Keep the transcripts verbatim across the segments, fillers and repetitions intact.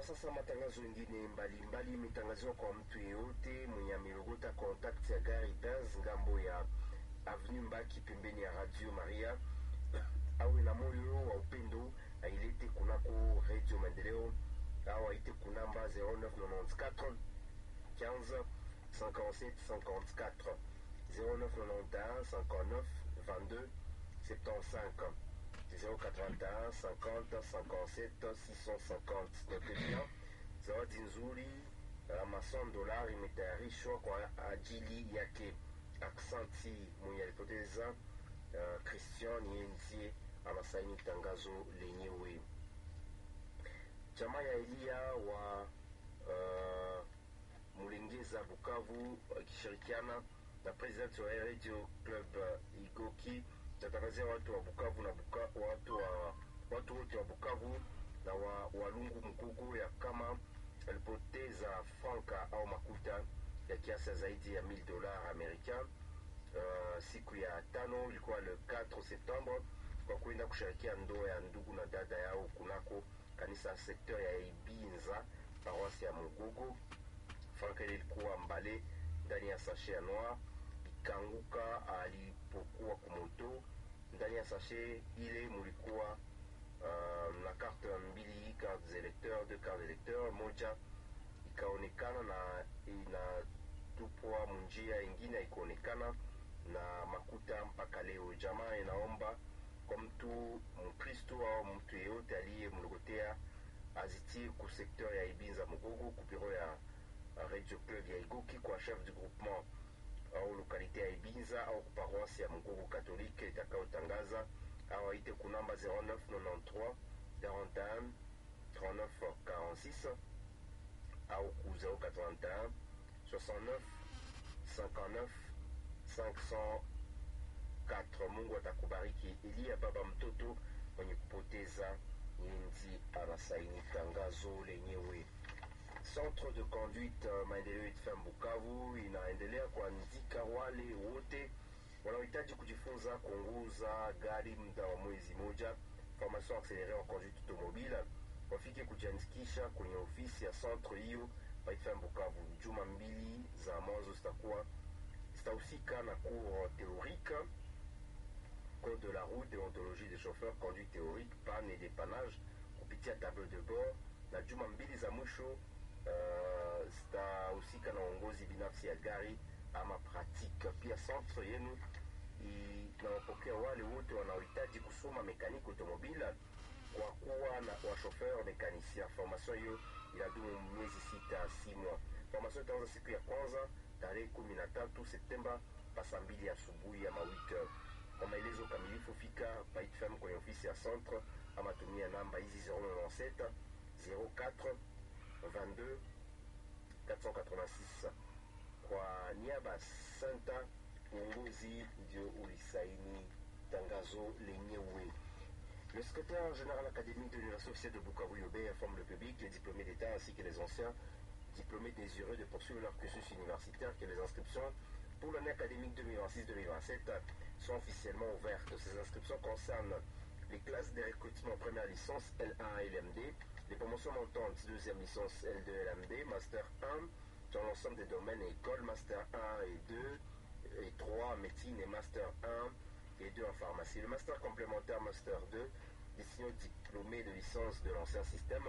sasa matangazo mengine mbalimbali imetangazwa kwa mtu yeyote mwenye amelogota contact ya gari Benz ngambo ya Avenue Mbaki pembeni ya Radio Maria au na moyo wa upendo ailete kunako Radio Maendeleo au aite kunamba zéro neuf quatre-vingt-quatorze quinze cinquante-sept cinquante-quatre zéro neuf quatre-vingt-onze cinquante-neuf vingt-deux soixante-quinze zéro quatre-vingt-un cinquante cinquante-sept six cent cinquante. Notez bien, zawadi nzuri Amazon dollar imetayarishwa kwa ajili yake. Aksanti mwenye alipoteza uh, Christian Yenzie anasaini tangazo lenyewe. Jamaa ya Elia wa uh, Mulengeza Bukavu akishirikiana na president wa Radio Club uh, Igoki tatangazia watu wa Bukavu na Buka, watu wa watu wote wa Bukavu na wa Walungu Mkugu ya kama alipoteza franka au makuta ya kiasi zaidi ya mille dollars américains uh, siku ya tano ilikuwa le quatre septembre kwa kwenda kushirikia ndoa ya ndugu na dada yao kunako kanisa sekteur ya Ibinza paroisse ya Mugugu. Franka ilikuwa mbale ndani ya sachet ya noir ikanguka alipokuwa kumoto. Ndani ya sachet ile mulikuwa uh, na carte mbili, carte d'électeur, deux cartes d'électeur, moja ikaonekana na inatupwa munjia ingine ikaonekana na makuta mpaka leo. Jamaa inaomba kwa mtu Mkristo au mtu yeyote aliye mlogotea azitie ku secteur ya Ibinza Mugogo ku bureau ya Radio Club ya Igoki kwa chef du groupement au lokalite ya Ibinza au paroisse ya Mugogo Katolike itakayotangaza au aite kunamba zéro neuf quatre-vingt-treize quarante et un trente-neuf quarante-six au ku zéro quatre-vingt-un soixante-neuf cinquante-neuf cinq cent quatre. Mungu atakubariki. Elia baba mtoto mwenye kupoteza Yenzi anasaini tangazo lenyewe. Centre de conduite uh, maendeleo F M Bukavu inaendelea kuandika wale wote wanaohitaji kujifunza kuongoza gari muda wa mwezi moja, formation accélérée en conduite automobile, wafike kujiandikisha kwenye ofisi ya centre hiyo pa F M Bukavu. Juma mbili za mwanzo zitakuwa zitahusika na cours théorique, code de la route, déontologie des chauffeurs, conduite théorique, panne et dépannage kupitia tableau de bord, na juma mbili za mwisho Uh, zitahusika na uongozi binafsi ya gari ama pratique. Pia centre yenu inawapokea wale wote wanaohitaji kusoma mekaniki automobile kwa kuwa na wa chauffeur mécanicien. Formation hiyo inadumu miezi sita si mois. Formation itaanza siku ya kwanza tarehe kumi na tatu Septemba pasa mbili asubuhi ama huit heures. Kwa maelezo kamilifu fika pa F M kwenye ofisi ya centre ama tumia namba hizi zéro neuf sept zéro quatre vingt-deux quatre cent quatre-vingt-six. Kwa niaba Santa uongozi ndio ulisaini tangazo lenyewe. Le secrétaire général académique de l'Université officielle de Bukavu-Yobe informe le public, les diplômés d'État ainsi que les anciens diplômés désireux de poursuivre leur cursus universitaire que les inscriptions pour l'année académique deux mille vingt-six deux mille vingt-sept sont officiellement ouvertes. Ces inscriptions concernent les classes de recrutement en première licence L un et L M D, les promotions montantes deuxième licence L deux L M D, Master un dans l'ensemble des domaines et écoles, Master un et deux et trois médecine et Master un et deux en pharmacie. Le Master complémentaire Master deux destiné aux diplômés de licence de l'ancien système.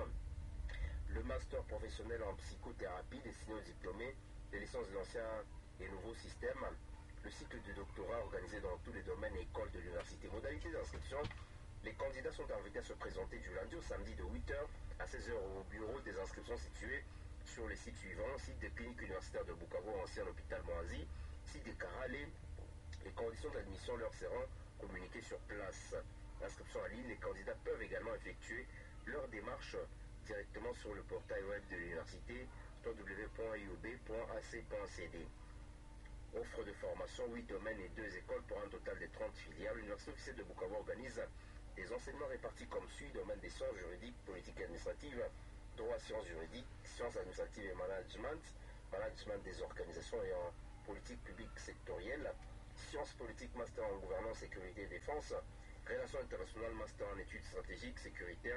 Le Master professionnel en psychothérapie destiné aux diplômés de licence de l'ancien et nouveau système. Le cycle de doctorat organisé dans tous les domaines et écoles de l'université. Modalité d'inscription: les candidats sont invités à se présenter du lundi au samedi de huit heures à seize heures au bureau des inscriptions situé sur les sites suivants: site des cliniques universitaires de Bukavu, ancien hôpital Moazi, site de Karale. Les conditions d'admission leur seront communiquées sur place. L'inscription en ligne, les candidats peuvent également effectuer leur démarche directement sur le portail web de l'université w w w point i o b point a c point c d. Offre de formation, huit domaines et deux écoles pour un total de trente filiales. L'Université officielle de Bukavu organise des enseignements répartis comme suit: domaine des sciences juridiques, politiques et administratives, droit, sciences juridiques, sciences administratives et management, management des organisations et en politique publique sectorielle, sciences politiques, master en gouvernance, sécurité et défense, relations internationales, master en études stratégiques, sécuritaires,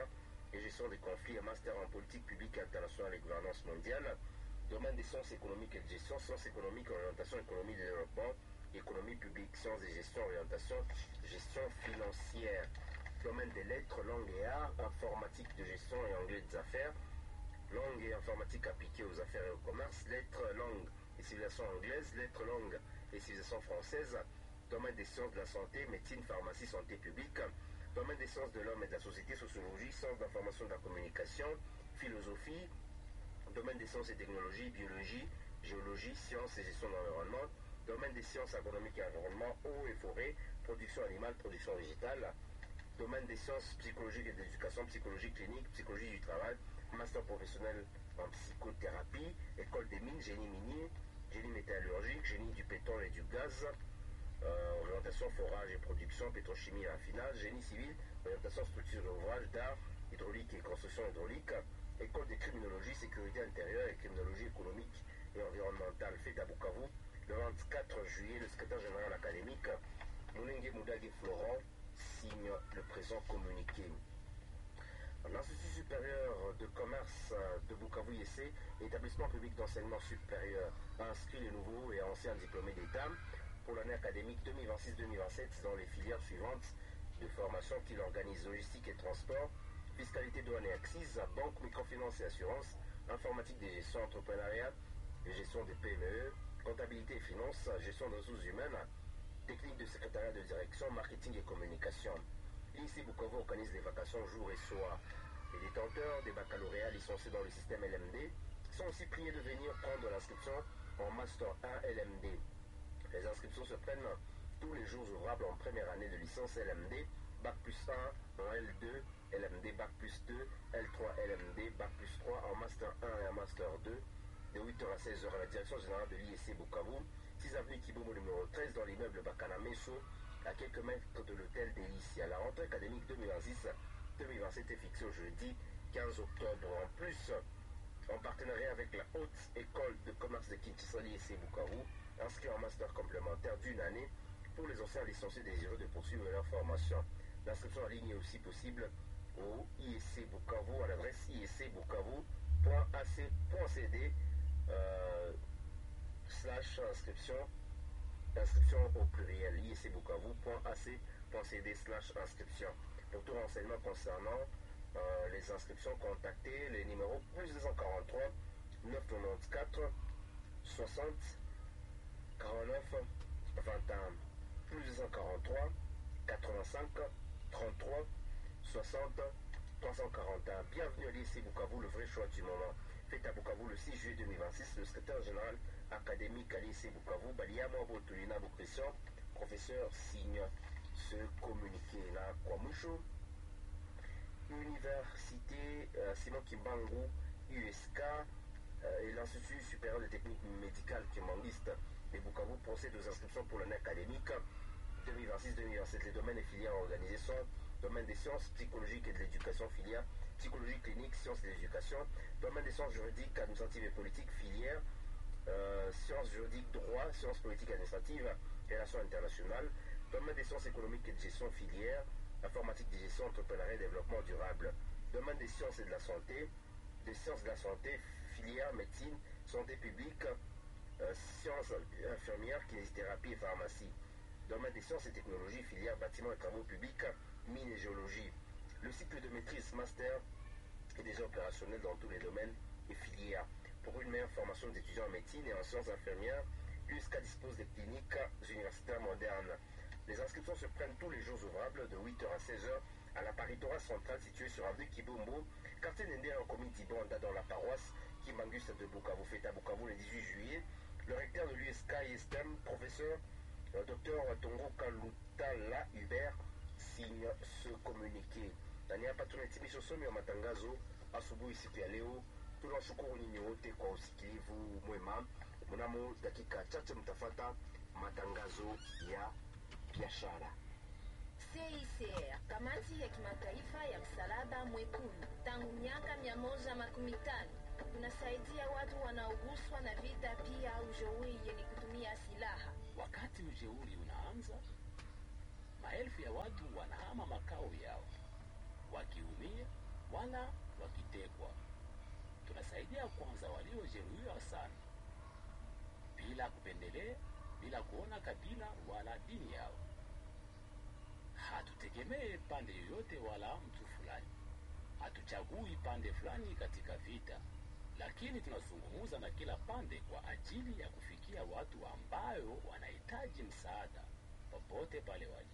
et gestion des conflits, un master en politique publique internationale et gouvernance mondiale, domaine des sciences économiques et de gestion, sciences économiques, orientation, économie de développement, économie publique, sciences et gestion, orientation, gestion financière, domaine des lettres, langues et arts, informatique de gestion et anglais des affaires, langue et informatique appliquée aux affaires et au commerce, lettres, langue et civilisation anglaise, lettres, langue et civilisation française, domaine des sciences de la santé, médecine, pharmacie, santé publique, domaine des sciences de l'homme et de la société, sociologie, sciences d'information et de la communication, philosophie, domaine des sciences et technologies, biologie, géologie, sciences et gestion de l'environnement, domaine des sciences agronomiques et environnement, eau et forêt, production animale, production végétale, domaine des sciences psychologiques et de l'éducation, psychologie clinique, psychologie du travail, master professionnel en psychothérapie, école des mines, génie minier, génie métallurgique, génie du pétrole et du gaz, euh, orientation forage et production, pétrochimie et raffinage, génie civil, orientation structure et ouvrage d'art, hydraulique et construction hydraulique, école de criminologie, sécurité intérieure et criminologie économique et environnementale, faite à Bukavu, le vingt-quatre juillet, le secrétaire général académique, Moulenge Moudagi Florent, signe le présent communiqué. L'Institut supérieur de commerce de Bukavu I C, établissement public d'enseignement supérieur, a inscrit les nouveaux et anciens diplômés d'État pour l'année académique deux mille vingt-six deux mille vingt-sept dans les filières suivantes de formation qu'il organise: logistique et transport, fiscalité, douane et axes, banque, microfinance et assurance, informatique des gestions entrepreneuriat et gestion des P M E, comptabilité et finance, gestion des ressources humaines, technique de secrétariat de direction, marketing et communication. L'I C Bukavu organise les vacations jour et soir. Les détenteurs des baccalauréats licenciés dans le système L M D sont aussi priés de venir prendre l'inscription en Master un L M D. Les inscriptions se prennent tous les jours ouvrables en première année de licence L M D, Bac plus un, en L deux, L M D, Bac plus deux, L trois, L M D, Bac plus trois, en Master un et en Master deux, de huit heures à seize heures à la direction générale de l'I S C Bukavu, six avenue Kibomo numéro treize dans l'immeuble Bakana Messo, à quelques mètres de l'hôtel Délicia. La rentrée académique deux mille vingt-six deux mille vingt-sept est fixée au jeudi quinze octobre. En plus, en partenariat avec la Haute École de Commerce de Kinshasa, l'I S C Bukavu, inscrit en master complémentaire d'une année pour les anciens licenciés désireux de poursuivre leur formation. L'inscription en ligne est aussi possible au I S C Bukavu à l'adresse i s c bukavu point a c point c d euh, slash inscription inscription au pluriel i s c bukavu point a c point c d slash inscription. Pour tout renseignement concernant euh, les inscriptions, contactez les numéros plus deux cent quarante-trois neuf cent quatre-vingt-quatorze soixante quarante-neuf vingt et un, plus deux cent quarante-trois quatre-vingt-cinq trente-trois soixante trois cent quarante et un. Bienvenue à l'I S C Bukavu, le vrai choix du moment. Faites à Bukavu le six juillet deux mille vingt-six, le secrétaire général académique à l'I S C Bukavu, Baliamo Botulina Christian, professeur, signe ce communiqué là. Kwamusho, Université euh, Simon Kimbangu, U S K euh, et l'Institut supérieur de technique médicale Kimbanguiste de Bukavu procèdent aux inscriptions pour l'année académique deux mille vingt-six deux mille vingt-sept. Les domaines et filières organisés sont domaine des sciences psychologiques et de l'éducation, filière psychologie clinique, sciences de l'éducation, domaine des sciences juridiques, administratives et politiques, filière euh, sciences juridiques, droit, sciences politiques et administratives, relations internationales, domaine des sciences économiques et de gestion, filière informatique de gestion, entrepreneuriat et développement durable, domaine des sciences et de la santé, des sciences de la santé, filière médecine, santé publique, euh, sciences infirmières, kinésithérapie et pharmacie, domaine des sciences et technologies, filière bâtiments et travaux publics, mines et géologie. Le cycle de maîtrise master est déjà opérationnel dans tous les domaines et filières. Pour une meilleure formation d'étudiants en médecine et en sciences infirmières, l'U S K dispose des cliniques universitaires modernes. Les inscriptions se prennent tous les jours ouvrables de huit heures à seize heures à la paritora centrale située sur avenue Kibombo, quartier Nende en commune d'Ibonda dans la paroisse Kimbangus de Bukavu. Fête à Bukavu le dix-huit juillet. Le recteur de l'U S K I S T E M, professeur euh, docteur Tongo Kalutala Hubert, signe ce communiqué. Ndani hapa tunahitimisha usomi wa matangazo asubuhi siku ya leo. Tunawashukuru nyinyi wote kwa usikilivu mwema. Mnamo dakika chache mtafata matangazo ya biashara. C I C R, Kamati ya Kimataifa ya Msalaba Mwekundu, tangu miaka mia moja makumi tano tunasaidia watu wanaoguswa na vita, pia ujeuri yenye kutumia silaha. Wakati ujeuri unaanza, maelfu ya watu wanahama makao yao, wakiumia, wala wakitekwa. Tunasaidia kwanza waliojeruhiwa sana, bila kupendelea, bila kuona kabila wala dini yao. Hatutegemee pande yoyote wala mtu fulani. Hatuchagui pande fulani katika vita, lakini tunazungumza na kila pande kwa ajili ya kufikia watu ambayo wanahitaji msaada popote pale wali.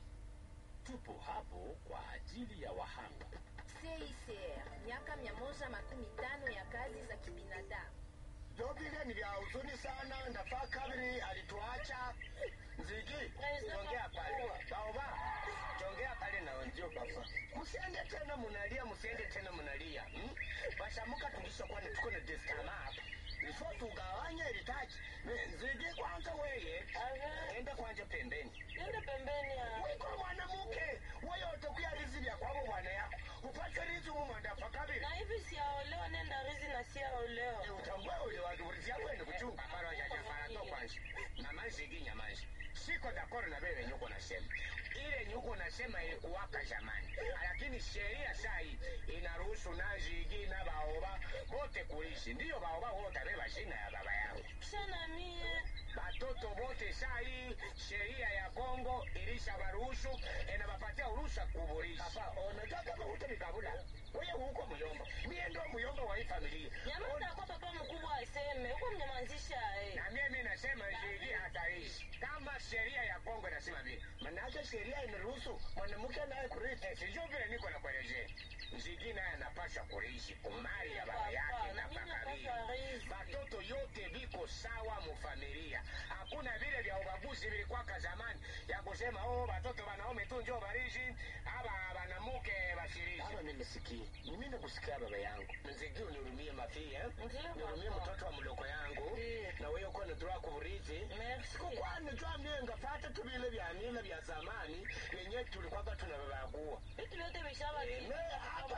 Tupo hapo kwa ajili ya wahanga. C I C R, miaka mia moja makumi tano ya kazi za kibinadamu. Jobile ni vya huzuni sana. Ndafaa kabiri alituacha. Nzigi, tongea pale. Baoba, tongea pale na wenzio baba. Msiende tena munalia, msiende tena munalia. Hmm? Bashamuka tulishakuwa ni tuko na destama hapa. Ifo tugawanye ilitaji. Nzigi kwanza weye. Enda kwanza pembeni. Enda pembeni ya. Wewe kwa mwanamke, wewe utakuya rizi ya kwako bwana yako. Upate rizi mumanda fakabiri. Na hivi siaolewa nenda rizi na siaolewa. E utambua ule watu ulizia kwenda kuchunga paro ya jafara to kwanza. Na maji ginya maji. Siko dakoro na wewe nyuko nasema. Ile nyuko nasema ilikuwaka zamani. Lakini sheria sai inaruhusu nazi gina baoba wote kuishi. Ndio baoba wote beba jina ya baba yao. Sana mie Batoto wote sai sheria ya Kongo ilisha baruhusu inabapatia uruhusa kuburisha. Papa, unataka kama utabikabula. Wewe huko muyomba. Mimi ndio muyomba wa hii familia. nyamaza kwa papa mkubwa aseme huko mnyamazisha eh. Na mimi nasema sheria hatarishi. Kama sheria ya Kongo inasema vile, manake sheria inaruhusu mwanamke naye kurithi. Sijui vile niko na kuelezea. Nzigi naye anapaswa kurithi kumali ya baba yake na pakabili. Batoto yote biko sawa mufamilia. Hakuna vile vya ubaguzi vilikuwa zamani ya kusema oh batoto wanaume tu njoo barishi, aba banamuke bashirishi. Hapa nimesikia. Mimi nakusikia baba yangu. Nzigi unihurumie mafia. Nihurumie mtoto wa mloko yangu. Na wewe uko na droa kuburithi. Kwa nijua mie ngapata tu vile vya mila vya zamani yenye tulikuwa tunababagua. Vitu vyote vishaba Eh, hapa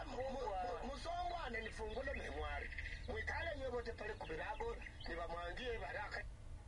musongo ananifungula memwari. Mwikale nyewe wote pale kubirago nibamwangie baraka.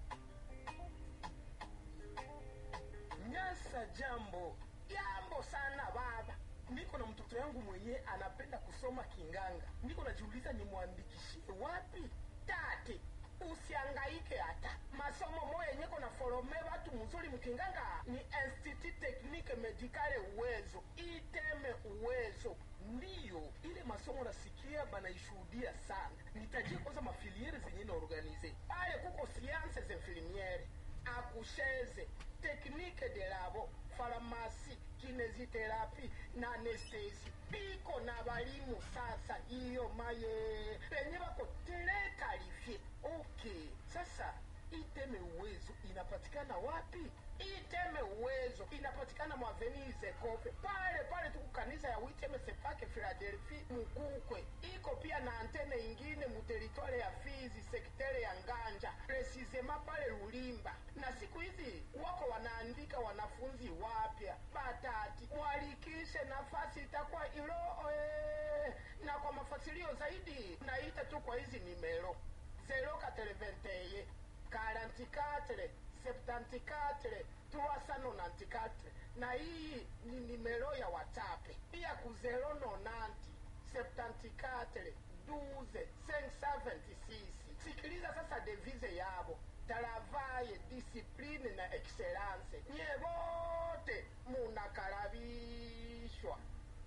Nyasa jambo. Jambo sana baba. Niko na mtoto yangu mwenye anapenda kusoma Kinganga. Niko najiuliza nimwandikishie wapi? Tati, usiangaike hata. Masomo moya nyeko na forome watu mzuri mkinganga ni Institut Technique Medicale Uwezo. Iteme Uwezo. Ndiyo, ile masomo nasikia banaishuhudia sana. Nitajie kwanza mafiliere zenye na organize. Pale kuko sciences infirmiere, akusheze, technique de labo, pharmacie, kinesiotherapy na anesthesia. Biko na balimu sasa hiyo maye. Penye bako telekalifie. Okay, sasa Iteme Uwezo inapatikana wapi? Iteme Uwezo inapatikana mwa Venise Kope. Pale pale tuku kanisa ya Iteme Sepake Philadelphia Mukukwe. Iko pia na antene ingine mu territoire ya Fizi, sektere ya Nganja. Precisema pale Lulimba. Na siku hizi wako wanaandika wanafunzi wapya. Batati, walikishe nafasi itakuwa ilo eh. Na kwa mafasilio zaidi naita tu kwa hizi nimero zero quatre vingt et un quarante-quatre septante-quatre trois cent quatre-vingt-quatorze na hii ni nimero ya WhatsApp. Pia ku zero nonante septante-quatre douze cinq cent vingt-six. Sikiliza sasa devise yabo: travail, discipline na excellence. Nye wote munakarabishwa.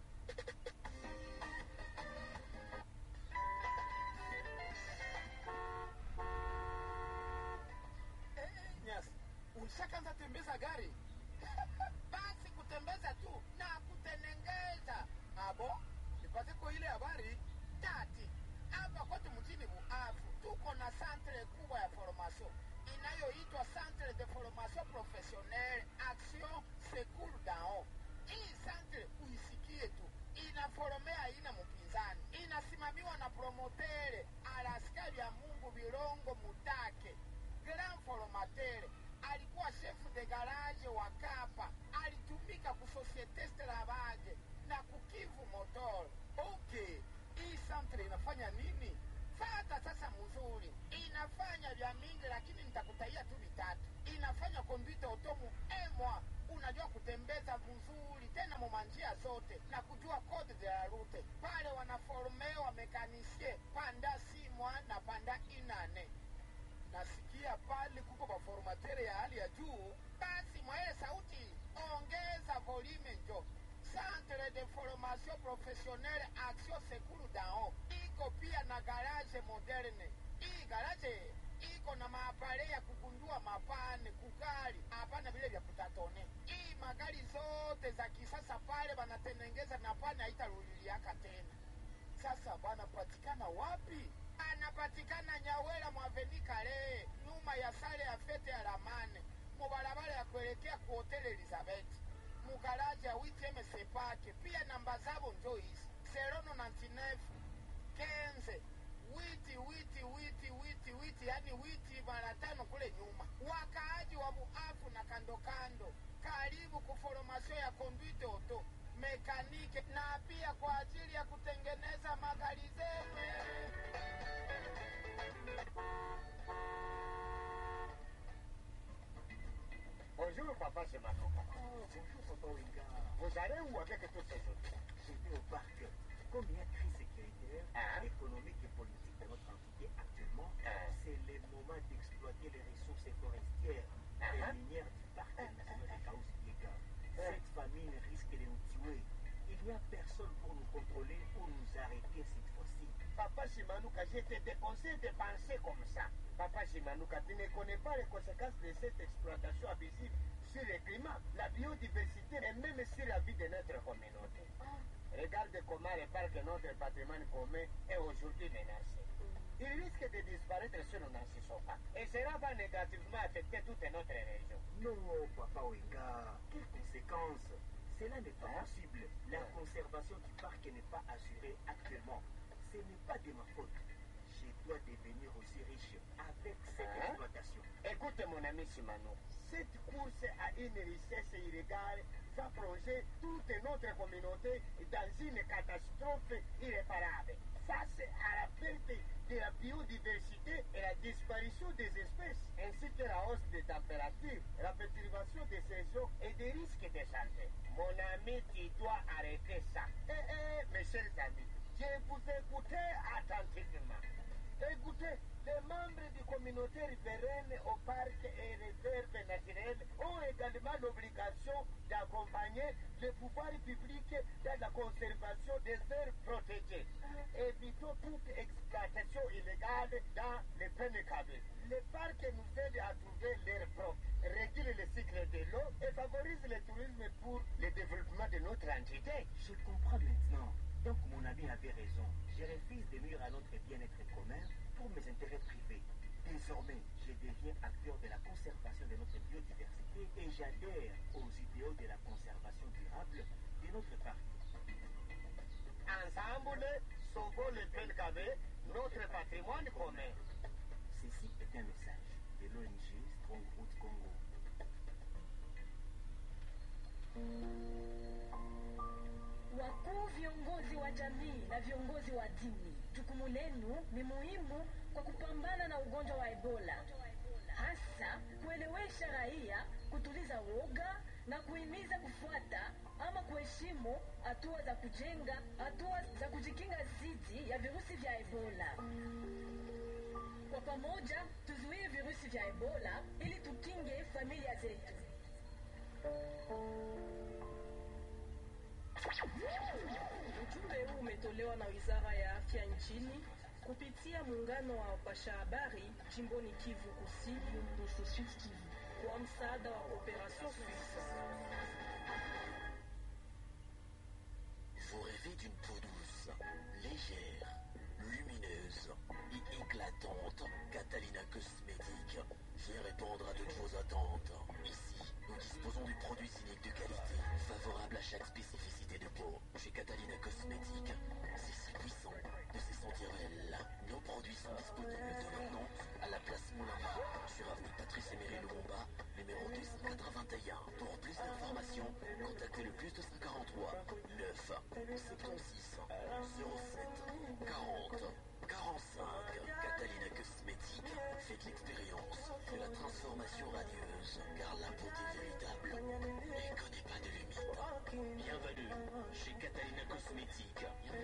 Ulishaanza tembeza gari? Basi kutembeza tu na kutenengeza. Abo, nipate kwa ile habari tati. Hapa kwetu mjini Buafu tuko na centre kubwa ya formation inayoitwa Centre de Formation Professionnelle Action Secours Dao. Hii centre uisikie tu, inaforomea ina mpinzani, inasimamiwa na promotere Alaska ya Mungu Virongo Mutake, grand formateur. Alikuwa chefu de garage wa Kapa, alitumika ku Societe Strabage na kukivu motor. Okay, hii centre inafanya nini? Fata sasa mzuri. Inafanya vya mingi lakini nitakutaia tu vitatu. Inafanya kompyuta otomu emwa. Unajua kutembeza kuongoza vizuri tena mumanjia zote na kujua kode de la route. Pale wanaformewa mekanisie panda simwa na panda inane. Nasikia pale kuko maformatere ya hali ya juu. Basi mwaele sauti, ongeza volume njo. Centre de formation professionnelle Action Sekuru Dao iko pia na garage moderne. Hii garage iko na maapare ya kugundua mapane kukali, hapana vile vya kutatone. Hii magari zote za kisasa pale banatenengeza na pane haitarudiliaka tena. Sasa banapatikana wapi? Anapatikana Nyawela mwaveni Kale, nyuma ya sale ya fete ya Lamane, mubarabara ya kuelekea ku Hotel Elizabeth, mugaraji ya witm sepake. Pia namba zabo njo hizi serono nantinefu kenze witi witi witi witi witi, yani witi mara tano kule nyuma. Wakaaji wa Buafu na kando kando, karibu kuformasio ya conduite auto mekanike na pia kwa ajili ya kutengeneza magari zeme. Bonjour papa, c'est Manoka. Oh, bonjour papa Wenga. Vous allez où avec toutes ces autres? J'étais au parc. Comme il y a crise sécuritaire, Hein? économique et politique dans notre entité actuellement, Hein? c'est le moment d'exploiter les ressources forestières et Hein? minières du parc national de Kaouzi-Biega. Cette famine risque de nous tuer. Il n'y a personne pour nous contrôler ou nous arrêter cette fois-ci. Papa Simanouka, je te déconseille de penser comme ça. Papa Simanouka, tu ne connais pas les conséquences de cette exploitation abusive sur le climat, la biodiversité et même sur la vie de notre communauté. Regarde comment le parc de notre patrimoine commun est aujourd'hui menacé. Il risque de disparaître si nous n'agissons pas. Et cela va négativement affecter toute notre région. Non, papa Wenga, quelles conséquences? Cela n'est pas Hein? possible. La conservation du parc n'est pas assurée actuellement. Ce n'est pas de ma faute. Je dois devenir aussi riche avec cette Hein? exploitation. Écoute mon ami Simano, cette course à une richesse illégale va plonger toute notre communauté dans une catastrophe irréparable. Face à la perte de la biodiversité et la disparition des espèces, ainsi que la hausse des températures, la perturbation des saisons et des risques de santé. Mon ami, tu dois arrêter ça. Eh, eh, mes chers amis, je vous écoutais attentivement. Écoutez, les membres du communauté riveraine au parc et réserve naturelle ont également l'obligation d'accompagner le pouvoir public dans la conservation des aires protégées. Évitons toute exploitation illégale dans les peines câblées. Le parc nous aide à trouver l'air propre, régule le cycle de l'eau et favorise le tourisme pour le développement de notre entité. Je comprends maintenant. Donc mon ami avait raison. Je refuse de nuire à notre bien-être commun pour mes intérêts privés. Désormais, je deviens acteur de la conservation de notre biodiversité et j'adhère aux idéaux de la conservation durable de notre parc. Ensemble, sauvons le Penkabe, notre patrimoine commun. Ceci est un message de l'O N G Strongroot Congo. Wakuu, viongozi wa jamii na viongozi wa dini, jukumu lenu ni muhimu kwa kupambana na ugonjwa wa Ebola, hasa kuelewesha raia, kutuliza woga na kuhimiza kufuata ama kuheshimu hatua za kujenga, hatua za kujikinga dhidi ya virusi vya Ebola. Kwa pamoja tuzuie virusi vya Ebola ili tukinge familia zetu. Ujumbe huu umetolewa na Wizara ya Afya nchini kupitia muungano wa wapasha habari jimboni Kivu Kusini kwa msaada wa Operation Suisse. Vous rêvez d'une peau douce, légère, lumineuse et éclatante. Catalina Cosmétique vient répondre à toutes vos attentes. Ici, nous disposons du produit cynique de qualité, favorable à chaque spécificité de peau. Chez Catalina Cosmétique, c'est si puissant de se sentir belle. Nos produits sont disponibles de maintenant à la place Moulin, sur avenue Patrice Emery Lumumba, numéro deux cent quatre-vingt-un. Pour plus d'informations, contactez le plus deux cent quarante-trois neuf soixante-seize zéro sept quarante quarante-cinq. Catalina Cosmétique, faites l'expérience de la transformation radieuse, car la beauté véritable ne connaît pas de limite. Bienvenue chez Catalina Cosmétique.